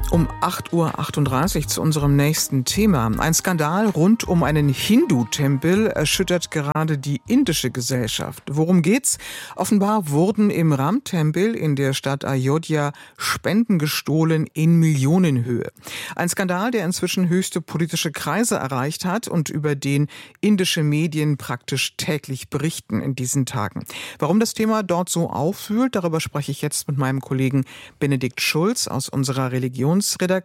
Um 8:38 Uhr zu unserem nächsten Thema. Ein Skandal rund um einen Hindu-Tempel erschüttert gerade die indische Gesellschaft. Worum geht's? Offenbar wurden im Ram-Tempel in der Stadt Ayodhya Spenden gestohlen in Millionenhöhe. Ein Skandal, der inzwischen höchste politische Kreise erreicht hat und über den indische Medien praktisch täglich berichten in diesen Tagen. Warum das Thema dort so aufwühlt, darüber spreche ich jetzt mit meinem Kollegen Benedikt Schulz aus unserer Religionsredaktion.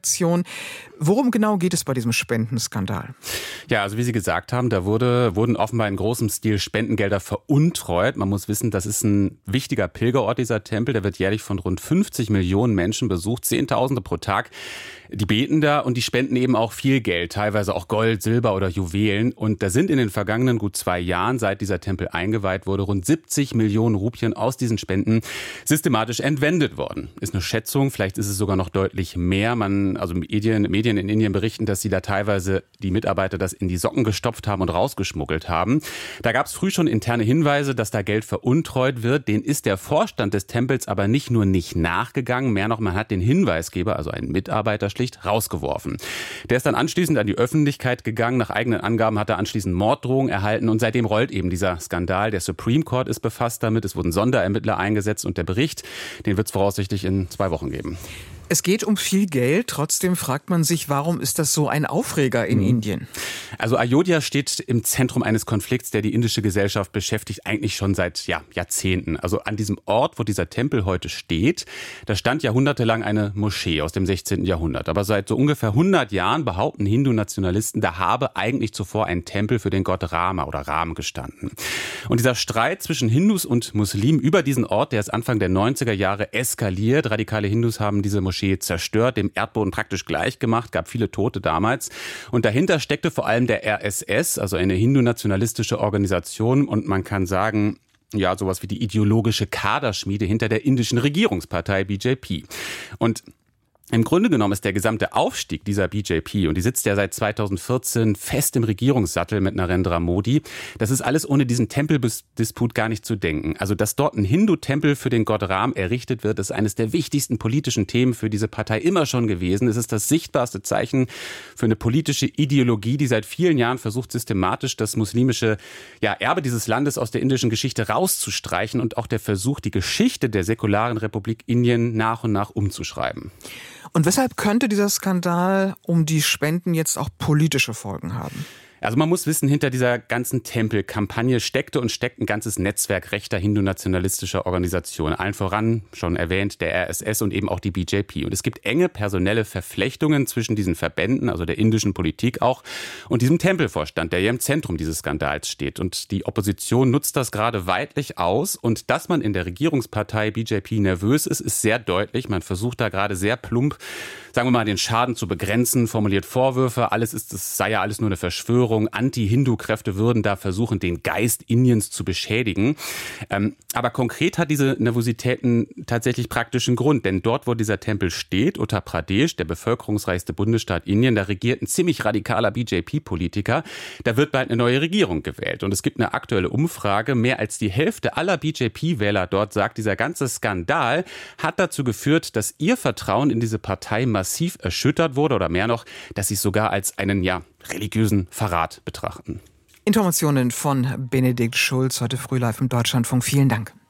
Worum genau geht es bei diesem Spendenskandal? Ja, also wie Sie gesagt haben, da wurden offenbar in großem Stil Spendengelder veruntreut. Man muss wissen, das ist ein wichtiger Pilgerort, dieser Tempel. Der wird jährlich von rund 50 Millionen Menschen besucht, Zehntausende pro Tag. Die beten da und die spenden eben auch viel Geld, teilweise auch Gold, Silber oder Juwelen. Und da sind in den vergangenen gut 2 Jahren, seit dieser Tempel eingeweiht wurde, rund 70 Millionen Rupien aus diesen Spenden systematisch entwendet worden. Ist eine Schätzung, vielleicht ist es sogar noch deutlich mehr. Medien in Indien berichten, dass sie da teilweise die Mitarbeiter das in die Socken gestopft haben und rausgeschmuggelt haben. Da gab es früh schon interne Hinweise, dass da Geld veruntreut wird. Den ist der Vorstand des Tempels aber nicht nur nicht nachgegangen, mehr noch, man hat den Hinweisgeber, also einen Mitarbeiter, schlicht rausgeworfen. Der ist dann anschließend an die Öffentlichkeit gegangen. Nach eigenen Angaben hat er anschließend Morddrohungen erhalten und seitdem rollt eben dieser Skandal. Der Supreme Court ist befasst damit. Es wurden Sonderermittler eingesetzt und der Bericht, den wird es voraussichtlich in 2 Wochen geben. Es geht um viel Geld, trotzdem fragt man sich, warum ist das so ein Aufreger in Indien? Also Ayodhya steht im Zentrum eines Konflikts, der die indische Gesellschaft beschäftigt, eigentlich schon seit Jahrzehnten. Also an diesem Ort, wo dieser Tempel heute steht, da stand jahrhundertelang eine Moschee aus dem 16. Jahrhundert. Aber seit so ungefähr 100 Jahren behaupten Hindu-Nationalisten, da habe eigentlich zuvor ein Tempel für den Gott Rama oder Ram gestanden. Und dieser Streit zwischen Hindus und Muslimen über diesen Ort, der ist Anfang der 90er Jahre eskaliert. Radikale Hindus haben diese Moschee zerstört, dem Erdboden praktisch gleich gemacht, gab viele Tote damals. Und dahinter steckte vor allem der RSS, also eine hindu-nationalistische Organisation. Und man kann sagen, ja, sowas wie die ideologische Kaderschmiede hinter der indischen Regierungspartei BJP. Und im Grunde genommen ist der gesamte Aufstieg dieser BJP, und die sitzt ja seit 2014 fest im Regierungssattel mit Narendra Modi, das ist alles ohne diesen Tempeldisput gar nicht zu denken. Also, dass dort ein Hindu-Tempel für den Gott Ram errichtet wird, ist eines der wichtigsten politischen Themen für diese Partei immer schon gewesen. Es ist das sichtbarste Zeichen für eine politische Ideologie, die seit vielen Jahren versucht, systematisch das muslimische Erbe dieses Landes aus der indischen Geschichte rauszustreichen und auch der Versuch, die Geschichte der säkularen Republik Indien nach und nach umzuschreiben. Und weshalb könnte dieser Skandal um die Spenden jetzt auch politische Folgen haben? Also man muss wissen, hinter dieser ganzen Tempelkampagne steckt ein ganzes Netzwerk rechter hindu-nationalistischer Organisationen. Allen voran, schon erwähnt, der RSS und eben auch die BJP. Und es gibt enge personelle Verflechtungen zwischen diesen Verbänden, also der indischen Politik auch, und diesem Tempelvorstand, der ja im Zentrum dieses Skandals steht. Und die Opposition nutzt das gerade weidlich aus. Und dass man in der Regierungspartei BJP nervös ist, ist sehr deutlich. Man versucht da gerade sehr plump, sagen wir mal, den Schaden zu begrenzen, formuliert Vorwürfe. Es sei ja alles nur eine Verschwörung. Anti-Hindu-Kräfte würden da versuchen, den Geist Indiens zu beschädigen. Aber konkret hat diese Nervositäten tatsächlich praktischen Grund. Denn dort, wo dieser Tempel steht, Uttar Pradesh, der bevölkerungsreichste Bundesstaat Indien, da regiert ein ziemlich radikaler BJP-Politiker. Da wird bald eine neue Regierung gewählt. Und es gibt eine aktuelle Umfrage. Mehr als die Hälfte aller BJP-Wähler dort sagt, dieser ganze Skandal hat dazu geführt, dass ihr Vertrauen in diese Partei massiv erschüttert wurde. Oder mehr noch, dass sie es sogar als einen, religiösen Verrat betrachten. Informationen von Benedikt Schulz, heute früh live im Deutschlandfunk. Vielen Dank.